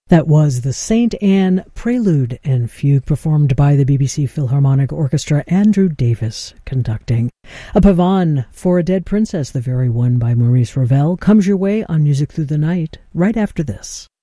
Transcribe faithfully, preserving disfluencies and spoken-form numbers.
That was the Saint Anne Prelude and Fugue, performed by the B B C Philharmonic Orchestra, Andrew Davis conducting. A pavane for a Dead Princess, the very one by Maurice Ravel, comes your way on Music Through the Night right after this.